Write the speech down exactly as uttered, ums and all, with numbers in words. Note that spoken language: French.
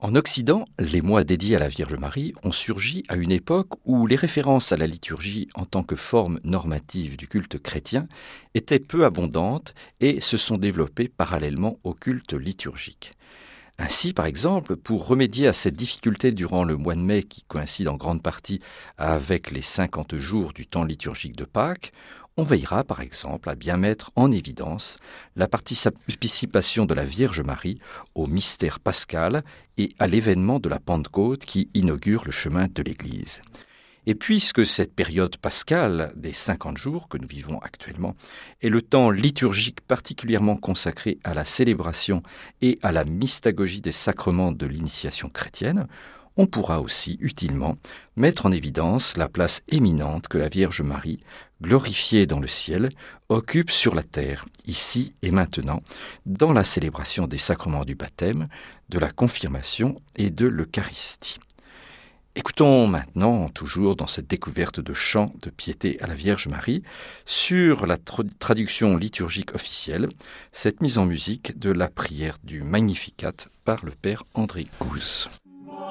En Occident, les mois dédiés à la Vierge Marie ont surgi à une époque où les références à la liturgie en tant que forme normative du culte chrétien étaient peu abondantes et se sont développées parallèlement au culte liturgique. Ainsi, par exemple, pour remédier à cette difficulté durant le mois de mai qui coïncide en grande partie avec les cinquante jours du temps liturgique de Pâques, on veillera par exemple à bien mettre en évidence la participation de la Vierge Marie au mystère pascal et à l'événement de la Pentecôte qui inaugure le chemin de l'Église. Et puisque cette période pascale des cinquante jours que nous vivons actuellement est le temps liturgique particulièrement consacré à la célébration et à la mystagogie des sacrements de l'initiation chrétienne, on pourra aussi utilement mettre en évidence la place éminente que la Vierge Marie, glorifiée dans le ciel, occupe sur la terre, ici et maintenant, dans la célébration des sacrements du baptême, de la confirmation et de l'Eucharistie. Écoutons maintenant, toujours dans cette découverte de chants de piété à la Vierge Marie, sur la tra- traduction liturgique officielle, cette mise en musique de la prière du Magnificat par le Père André Gouze.